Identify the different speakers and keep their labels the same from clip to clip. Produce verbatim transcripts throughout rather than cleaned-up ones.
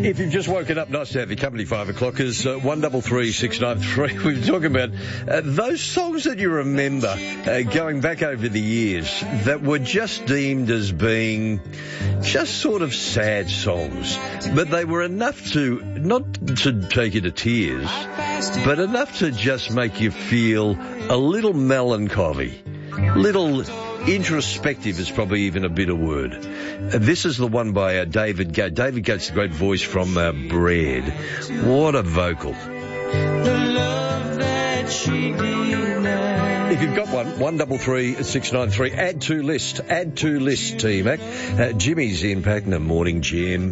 Speaker 1: If you've just woken up, nice to have your company, five o'clockers, uh, one double three six nine three. We've been talking about uh, those songs that you remember uh, going back over the years that were just deemed as being just sort of sad songs, but they were enough to, not to take you to tears, but enough to just make you feel a little melancholy, little introspective is probably even a better word. Uh, this is the one by uh, David Gates. David Gates, the great voice from uh, Bread. What a vocal. If you've got one, one double three six nine three. Add to list. Add to list, T-Mac. Uh, Jimmy's in Pakenham. Morning, Jim.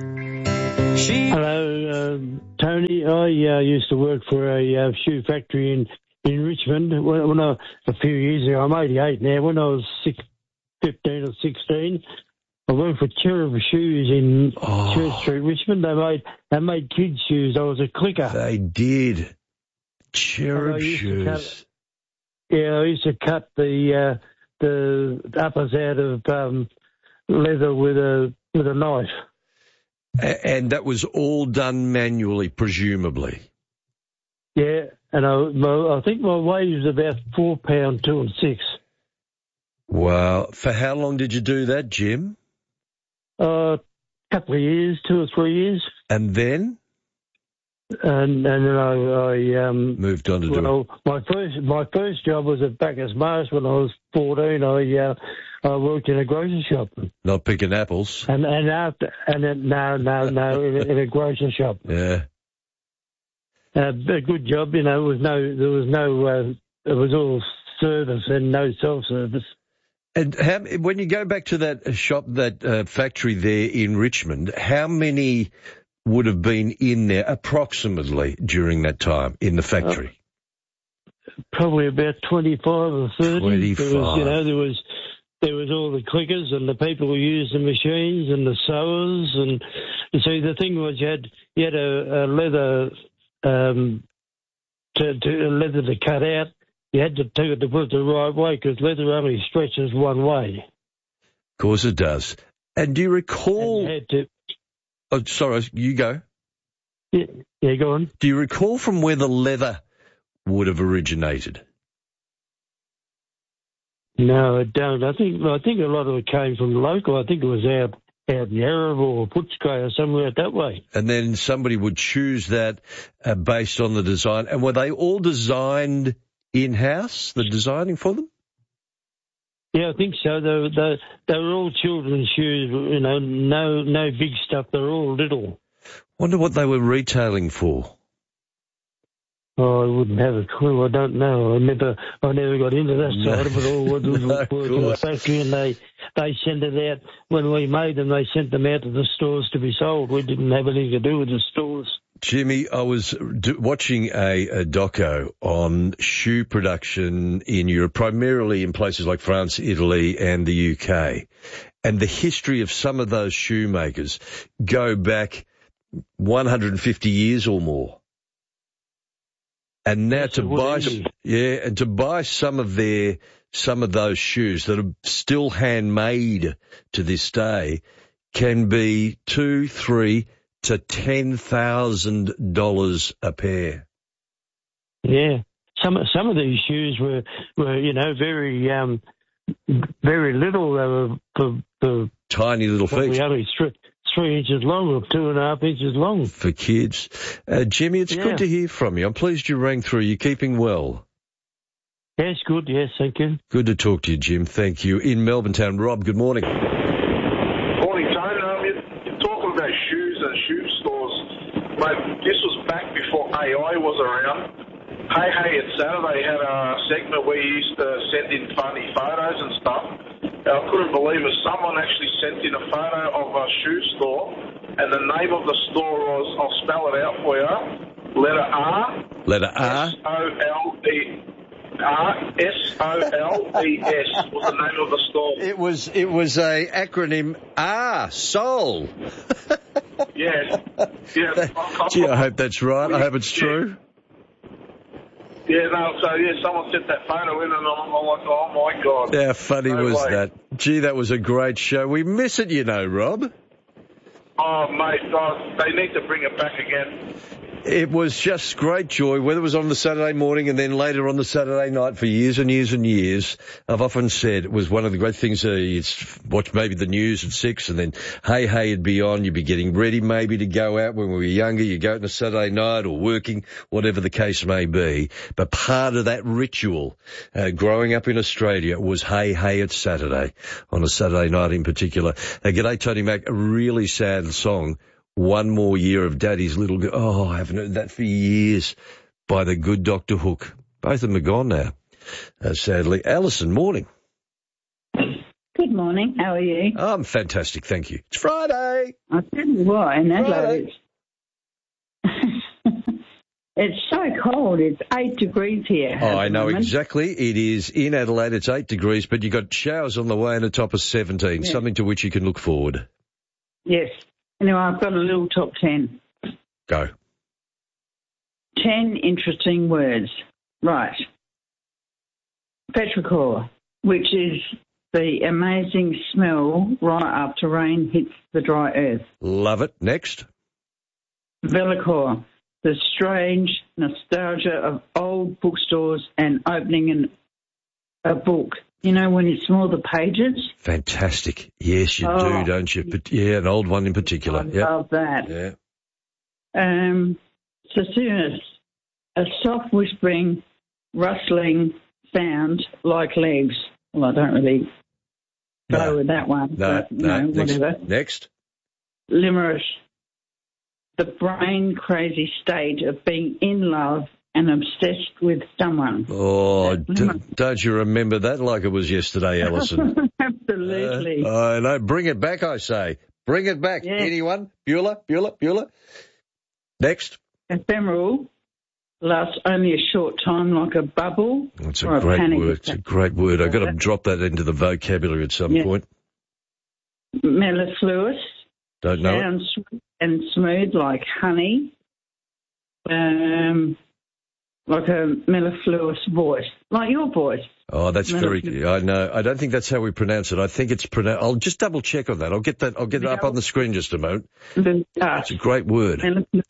Speaker 2: Hello, uh, Tony. I uh, used to work for a uh, shoe factory in in Richmond when, when I, a few years ago. I'm eighty-eight now. When I was six, fifteen or sixteen, I worked for Cherub Shoes in
Speaker 1: Oh.
Speaker 2: Church Street, Richmond. They made they made kids' shoes. I was a clicker.
Speaker 1: They did.
Speaker 2: And I
Speaker 1: Cherub
Speaker 2: used to
Speaker 1: shoes.
Speaker 2: cut- Yeah, I used to cut the uh, the uppers out of um, leather with a with a knife.
Speaker 1: A- and that was all done manually, presumably.
Speaker 2: Yeah, and I, my, I think my weight was about four pound two and six.
Speaker 1: Wow. For how long did you do that, Jim?
Speaker 2: A uh, couple of years, two or three years,
Speaker 1: And then
Speaker 2: and and then I, I um.
Speaker 1: moved on to do it.
Speaker 2: Well, my first my first job was at Bacchus Marsh when I was fourteen. I uh, I worked in a grocery shop,
Speaker 1: Not picking apples.
Speaker 2: and and after and then, no no no in, a, in a grocery shop.
Speaker 1: Yeah.
Speaker 2: Uh, a good job, you know. There was no there was no uh, it was all service and no self service.
Speaker 1: And how, when you go back to that shop, that uh, factory there in Richmond, how many would have been in there approximately during that time in the factory?
Speaker 2: Probably about twenty-five or thirty.
Speaker 1: twenty-five.
Speaker 2: There was, you know, there was there was all the clickers and the people who used the machines and the sewers, and you see the thing was you had you had a, a leather um, to, to a leather to cut out. You had to do it to put it the right way because leather only stretches one way.
Speaker 1: Of course it does. And do you
Speaker 2: And
Speaker 1: recall...
Speaker 2: you had to,
Speaker 1: Oh, sorry, you go.
Speaker 2: yeah, yeah, go on.
Speaker 1: Do you recall from where the leather would have originated?
Speaker 2: No, I don't. I think I think a lot of it came from local. I think it was out out in Yarraville or Footscray or somewhere out that way.
Speaker 1: And then somebody would choose that uh, based on the design. And were they all designed in-house, the designing for them?
Speaker 2: Yeah, I think so. They were, they, they were all children's shoes, you know, no no big stuff. They're all little.
Speaker 1: Wonder what they were retailing for.
Speaker 2: Oh, I wouldn't have a clue. I don't know. I never, I never got into that
Speaker 1: No.
Speaker 2: side of it. All I did was
Speaker 1: No, of
Speaker 2: work in the
Speaker 1: course.
Speaker 2: factory, and they they sent it out when we made them. They sent them out to the stores to be sold. We didn't have anything to do with the stores.
Speaker 1: Jimmy, I was do- watching a, a doco on shoe production in Europe, primarily in places like France, Italy, and the U K. And the history of some of those shoemakers go back one hundred fifty years or more. And now
Speaker 2: Yes,
Speaker 1: to
Speaker 2: it would
Speaker 1: buy,
Speaker 2: be.
Speaker 1: yeah, and to buy some of their, some of those shoes that are still handmade to this day can be two, three to ten thousand dollars a pair.
Speaker 2: Yeah, some some of these shoes were were you know very um very little. They were for, for
Speaker 1: Tiny little
Speaker 2: probably
Speaker 1: feet
Speaker 2: only three, three inches long or two and a half inches long.
Speaker 1: for kids. Uh, Jimmy, it's
Speaker 2: Yeah.
Speaker 1: good to hear from you. I'm pleased you rang through. You're keeping well.
Speaker 2: Yes, good. Yes, thank you.
Speaker 1: Good to talk to you, Jim. Thank you. In Melbourne Town, Rob, good morning.
Speaker 3: Morning, Tony. Um, you're, you're talking about shoes and shoe stores. Mate, this was back before A I was around. Hey Hey It's Saturday had a segment where you used to send in funny photos and stuff. And I couldn't believe it. Someone actually sent in a photo of a shoe store, and the name of the store was, I'll spell it out for you, letter R.
Speaker 1: Letter R.
Speaker 3: S O L E R S O L E S was the name of the store.
Speaker 1: It was it was a acronym R, Soul.
Speaker 3: Yeah. Yeah.
Speaker 1: Gee, I hope that's right. I hope it's
Speaker 3: Yeah.
Speaker 1: true.
Speaker 3: Yeah, no, so, yeah, someone sent that photo in, and I'm, I'm like, oh, my God.
Speaker 1: How funny
Speaker 3: No
Speaker 1: was
Speaker 3: way.
Speaker 1: that? Gee, that was a great show. We miss it, you know, Rob.
Speaker 3: Oh, mate, oh, they need to bring it back again.
Speaker 1: It was just great joy, whether it was on the Saturday morning and then later on the Saturday night for years and years and years. I've often said it was one of the great things. Uh, it's watch maybe the news at six and then hey, hey, it'd be on. You'd be getting ready maybe to go out when we were younger. You go out on a Saturday night or working, whatever the case may be. But part of that ritual, uh, growing up in Australia was hey, hey, it's Saturday on a Saturday night in particular. Uh, G'day, Tony Mac, a really sad song. One More Year of Daddy's Little Girl. Oh, I haven't heard that for years by the good Doctor Hook. Both of them are gone now, uh, sadly. Alison, morning.
Speaker 4: Good morning. How are you?
Speaker 1: Oh, I'm fantastic, thank you. It's Friday.
Speaker 4: I tell you what, in Adelaide, it's, it's so cold. It's eight degrees here.
Speaker 1: Oh, I know exactly. It is in Adelaide. It's eight degrees, but you've got showers on the way and a top of seventeen, yeah. Something to which you can look forward.
Speaker 4: Yes. Anyway, I've got a little top ten.
Speaker 1: Go.
Speaker 4: Ten interesting words. Right. Petrichor, which is the amazing smell right after rain hits the dry earth.
Speaker 1: Love it. Next.
Speaker 4: Vellichor, the strange nostalgia of old bookstores and opening an, a book. You know, when you smell the pages?
Speaker 1: Fantastic. Yes, you
Speaker 4: oh,
Speaker 1: do, don't you? But yeah, an old one in particular.
Speaker 4: I
Speaker 1: yep.
Speaker 4: love that.
Speaker 1: Yeah.
Speaker 4: Um, Sassunis, a soft whispering, rustling sound like leaves. Well, I don't really go
Speaker 1: no.
Speaker 4: with that one.
Speaker 1: No,
Speaker 4: but, you
Speaker 1: no.
Speaker 4: know,
Speaker 1: Next.
Speaker 4: whatever.
Speaker 1: Next.
Speaker 4: Limerick, the brain-crazy state of being in love and obsessed with someone.
Speaker 1: Oh, d- don't you remember that like it was yesterday, Alison?
Speaker 4: Absolutely.
Speaker 1: Uh, I know. Bring it back, I say. Bring it back.
Speaker 4: Yeah.
Speaker 1: Anyone? Bueller, Bueller, Bueller. Next.
Speaker 4: Ephemeral, lasts only a short time like a bubble.
Speaker 1: That's a great
Speaker 4: a
Speaker 1: word. It's a great word. I've got to drop that into the vocabulary at some
Speaker 4: yeah.
Speaker 1: point.
Speaker 4: Mellifluous.
Speaker 1: Don't know
Speaker 4: Sounds sweet and smooth like honey. Um... Like a mellifluous voice, like your voice.
Speaker 1: Oh, that's very, I know. I don't think that's how we pronounce it. I think it's pronounced, I'll just double check on that. I'll get that, I'll get it up on the screen just a moment. It's a great word.
Speaker 4: I'm going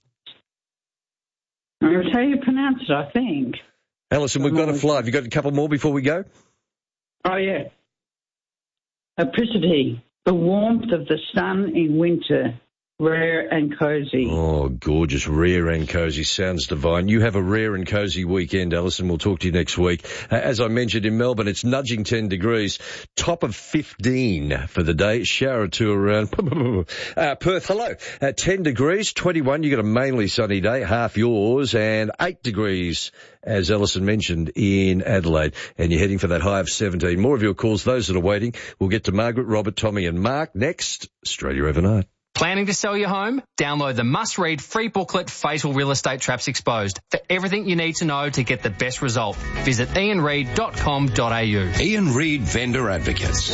Speaker 4: to tell you pronounce it, I think.
Speaker 1: Alison, we've got to fly. Have you got a couple more before we go?
Speaker 4: Oh, yeah. Apricity, the warmth of the sun in winter. Rare and cosy.
Speaker 1: Oh, gorgeous. Rare and cosy. Sounds divine. You have a rare and cosy weekend, Alison. We'll talk to you next week. Uh, as I mentioned, in Melbourne, it's nudging ten degrees. Top of fifteen for the day. Shower or two around. uh, Perth, hello. Uh, ten degrees, twenty-one. You got a mainly sunny day, half yours, and eight degrees, as Alison mentioned, in Adelaide. And you're heading for that high of seventeen. More of your calls, those that are waiting. We'll get to Margaret, Robert, Tommy and Mark next. Australia Overnight.
Speaker 5: Planning to sell your home? Download the must-read free booklet, Fatal Real Estate Traps Exposed, for everything you need to know to get the best result. Visit ian reid dot com dot a u.
Speaker 6: Ian Reid Vendor Advocates.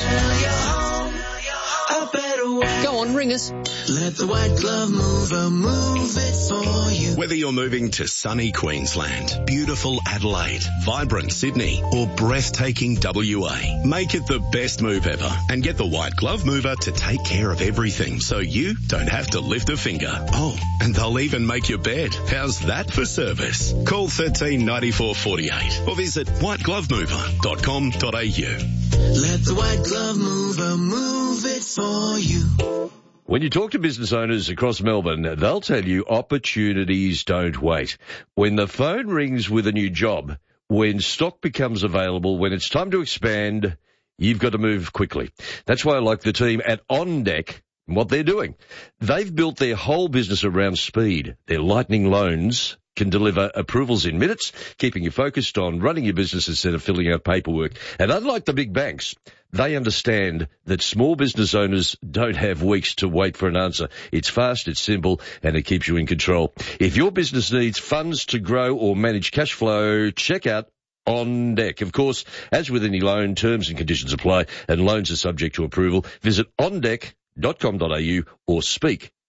Speaker 5: Go on, ring us.
Speaker 7: Let the White Glove Mover move it for you.
Speaker 6: Whether you're moving to sunny Queensland, beautiful Adelaide, vibrant Sydney, or breathtaking W A, make it the best move ever and get the White Glove Mover to take care of everything so you don't have to lift a finger. Oh, and they'll even make your bed. How's that for service? Call thirteen ninety-four forty-eight or visit white glove mover dot com dot a u.
Speaker 7: Let the White Glove Mover move it for you.
Speaker 1: When you talk to business owners across Melbourne, they'll tell you opportunities don't wait. When the phone rings with a new job, when stock becomes available, when it's time to expand, you've got to move quickly. That's why I like the team at On Deck and what they're doing. They've built their whole business around speed. Their Lightning Loans can deliver approvals in minutes, keeping you focused on running your business instead of filling out paperwork. And unlike the big banks, they understand that small business owners don't have weeks to wait for an answer. It's fast, it's simple, and it keeps you in control. If your business needs funds to grow or manage cash flow, check out On Deck. Of course, as with any loan, terms and conditions apply, and loans are subject to approval. Visit on deck dot com dot a u or speak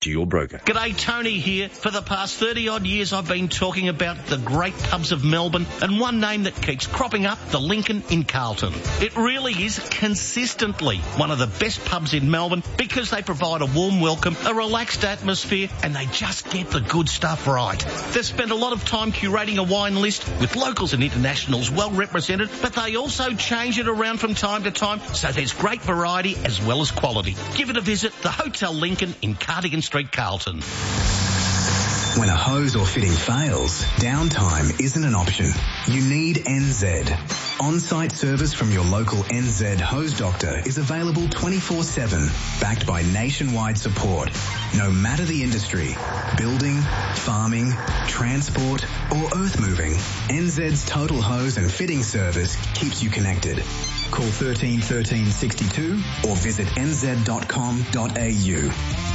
Speaker 1: to your broker.
Speaker 8: G'day, Tony here. For the past thirty odd years I've been talking about the great pubs of Melbourne, and one name that keeps cropping up, the Lincoln in Carlton. It really is consistently one of the best pubs in Melbourne because they provide a warm welcome, a relaxed atmosphere, and they just get the good stuff right. They've spent a lot of time curating a wine list with locals and internationals well represented, but they also change it around from time to time, so there's great variety as well as quality. Give it a visit, the Hotel Lincoln in Cardigan Street, Carlton.
Speaker 9: When a hose or fitting fails, downtime isn't an option. You need N Z. On-site service from your local N Z hose doctor is available twenty-four seven, backed by nationwide support. No matter the industry, building, farming, transport or earth moving, N Z's total hose and fitting service keeps you connected. Call thirteen thirteen sixty-two or visit n z dot com dot a u.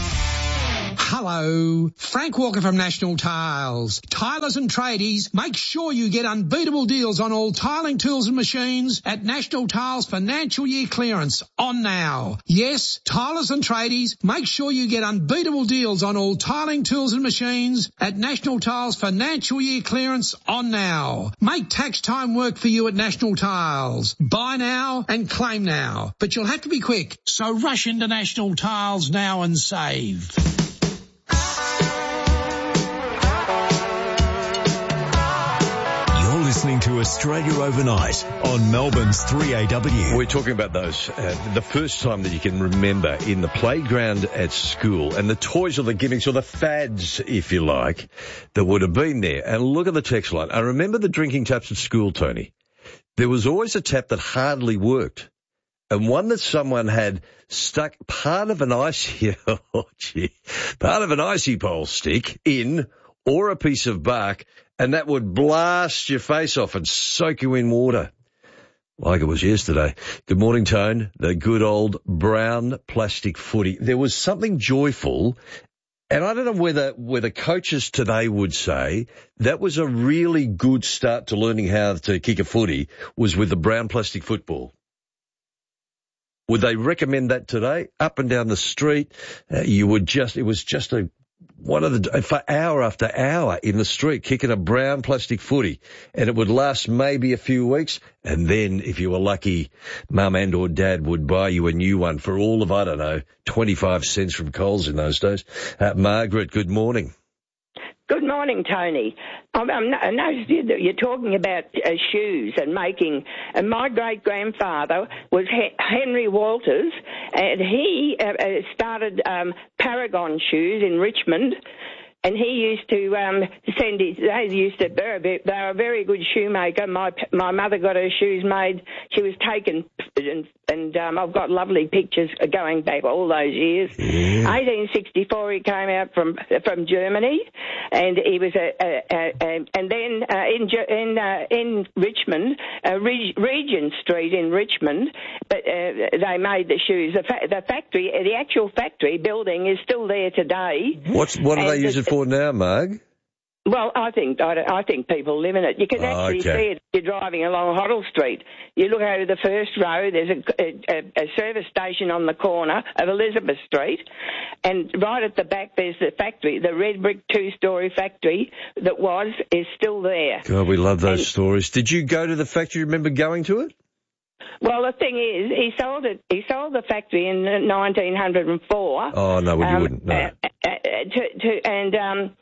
Speaker 10: Hello, Frank Walker from National Tiles. Tilers and tradies, make sure you get unbeatable deals on all tiling tools and machines at National Tiles financial year clearance on now. Yes, tilers and tradies, make sure you get unbeatable deals on all tiling tools and machines at National Tiles financial year clearance on now. Make tax time work for you at National Tiles. Buy now and claim now, but you'll have to be quick, so rush into National Tiles now and save.
Speaker 11: Listening to Australia Overnight on Melbourne's three A W.
Speaker 1: We're talking about those, uh, the first time that you can remember in the playground at school and the toys or the gimmicks or the fads, if you like, that would have been there. And look at the text line. I remember the drinking taps at school, Tony. There was always a tap that hardly worked, and one that someone had stuck part of an icy, oh gee, part of an icy pole stick in or a piece of bark, and that would blast your face off and soak you in water. Like it was yesterday. Good morning, Tone. The good old brown plastic footy. There was something joyful, and I don't know whether, whether coaches today would say that was a really good start to learning how to kick a footy, was with the brown plastic football. Would they recommend that today? Up and down the street, uh, you would just, it was just a, one of the, for hour after hour in the street, kicking a brown plastic footy, and it would last maybe a few weeks, and then, if you were lucky, mum and or dad would buy you a new one for all of, I don't know, twenty-five cents from Coles in those days. Uh, Margaret, good morning.
Speaker 12: Good morning, Tony. I'm, I'm, I noticed that you're talking about uh, shoes and making, and my great-grandfather was He- Henry Walters, and he uh, uh, started um, Paragon shoes in Richmond, and he used to um, send his, they used to, they were a very good shoemaker. My my mother got her shoes made. She was taken, and, and um, I've got lovely pictures going back all those years. Yeah. eighteen sixty-four, he came out from from Germany, and he was a, a, a, a and then uh, in in uh, in Richmond, uh, Reg, Regent Street in Richmond, but uh, they made the shoes. The, fa- the factory, the actual factory building is still there today.
Speaker 1: What's what do they use it for now, Marg?
Speaker 12: Well, I think I, I think people live in it. You can actually
Speaker 1: okay.
Speaker 12: see it if you're driving along Hoddle Street. You look over the first row, there's a, a, a service station on the corner of Elizabeth Street, and right at the back there's the factory, the red brick two-storey factory that was, is still there.
Speaker 1: God, we love those
Speaker 12: and,
Speaker 1: stories. Did you go to the factory? Remember going to it?
Speaker 12: Well, the thing is, he sold it. He sold the factory in nineteen oh four.
Speaker 1: Oh no, well, you
Speaker 12: um,
Speaker 1: wouldn't. No.
Speaker 12: Uh, uh, to, to and um,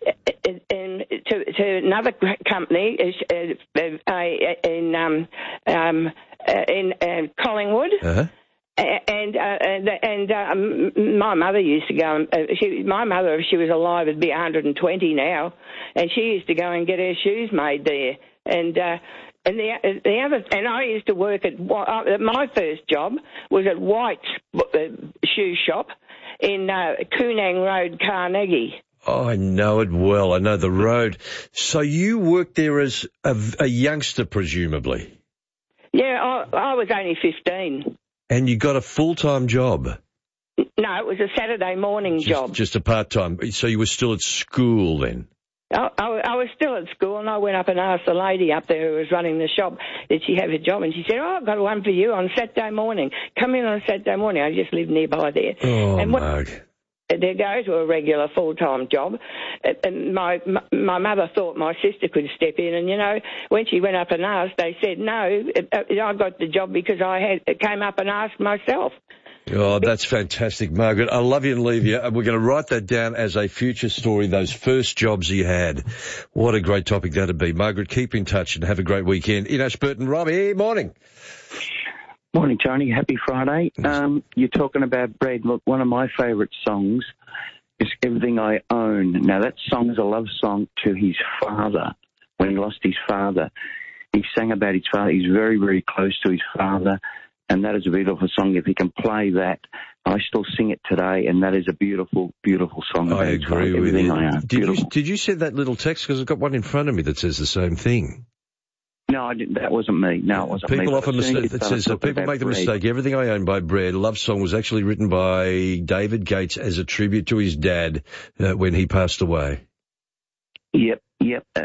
Speaker 12: and to, to another company uh, uh, in um, um, uh, in uh, Collingwood.
Speaker 1: Uh-huh.
Speaker 12: And uh, and and um, my mother used to go. Uh, she, my mother, if she was alive, would be one hundred twenty now, and she used to go and get her shoes made there. And uh, and the the other, and I used to work at uh, my first job was at White's uh, shoe shop in uh, Koonang Road, Carnegie.
Speaker 1: Oh, I know it well. I know the road. So you worked there as a, a youngster, presumably?
Speaker 12: Yeah, I, I was only fifteen.
Speaker 1: And you got a full-time job?
Speaker 12: No, it was a Saturday morning
Speaker 1: just,
Speaker 12: job.
Speaker 1: Just a part-time. So you were still at school then?
Speaker 12: I, I, I was still at school, and I went up and asked the lady up there who was running the shop, did she have a job? And she said, oh, I've got one for you on Saturday morning. Come in on Saturday morning. I just live nearby there.
Speaker 1: Oh,
Speaker 12: and what,
Speaker 1: Marg.
Speaker 12: to go to a regular full-time job. And my my mother thought my sister could step in, and, you know, when she went up and asked, they said, no, I got the job because I had came up and asked myself.
Speaker 1: Oh, that's fantastic, Margaret. I love you and leave you. We're going to write that down as a future story, those first jobs you had. What a great topic that'd be. Margaret, keep in touch and have a great weekend. In Ashburton, Robbie, morning.
Speaker 13: Morning, Tony. Happy Friday. Um, you're talking about bread. Look, one of my favourite songs is Everything I Own. Now, that song is a love song to his father when he lost his father. He sang about his father. He's very, very close to his father. And that is a beautiful song. If he can play that, I still sing it today, and that is a beautiful, beautiful song.
Speaker 1: I agree with
Speaker 13: Everything
Speaker 1: you.
Speaker 13: I own.
Speaker 1: Did you, did you send that little text? Because I've got one in front of me that says the same thing.
Speaker 13: No, I didn't. That wasn't me. No, it wasn't
Speaker 1: people
Speaker 13: me.
Speaker 1: Often mistake, it says, uh, people make the
Speaker 13: bread.
Speaker 1: mistake. Everything I Own by Bread. A love song was actually written by David Gates as a tribute to his dad uh, when he passed away.
Speaker 13: Yep, yep.